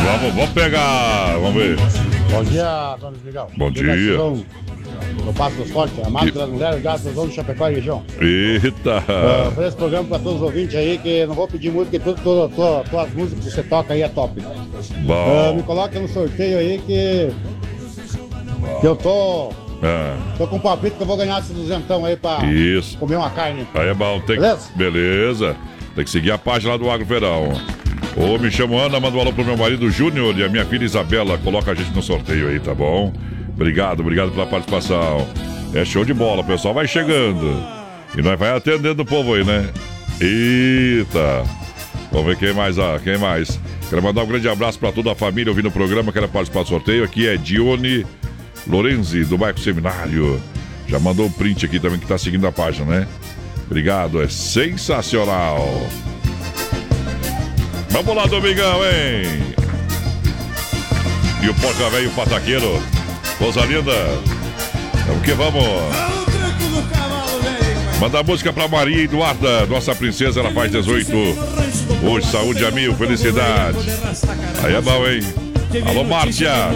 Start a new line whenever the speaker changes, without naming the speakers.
Vamos pegar. Vamos ver.
Bom dia, dona Miguel.
Bom dia.
No Passo dos Fortes, amado das mulheres, graças ao Chapecó e região.
Eita.
Ofereço esse programa pra todos os ouvintes aí, que não vou pedir música, porque todas as músicas que você toca aí é top.
Bom.
Me coloca no sorteio aí que eu tô com um palpite que eu vou ganhar esse duzentão aí pra
Isso.
comer uma carne.
Aí é bom.
Beleza?
Beleza. Tem que seguir a página lá do Agro Verão. Ô, me chamo Ana, manda um alô pro meu marido Júnior e a minha filha Isabela. Coloca a gente no sorteio aí, tá bom? Obrigado pela participação. É show de bola, o pessoal vai chegando. E nós vai atendendo o povo aí, né? Eita. Vamos ver quem mais. Quero mandar um grande abraço pra toda a família ouvindo o programa, quero participar do sorteio. Aqui é Dione Lorenzi, do bairro Seminário. Já mandou um print aqui também que tá seguindo a página, né? Obrigado, é sensacional. Vamos lá, Domingão, hein? E o Porca Velho Pataqueiro. Coisa linda. Vamos que vamos. Manda a música pra Maria Eduarda, nossa princesa, ela faz 18. Hoje, saúde a mil, felicidade. Aí é bom, hein? Alô, Márcia.